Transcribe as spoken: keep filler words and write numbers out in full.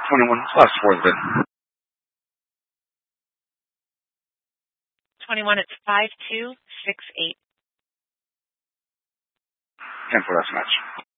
twenty-one plus Worthington. twenty-one, it's five two six eight. ten for last match.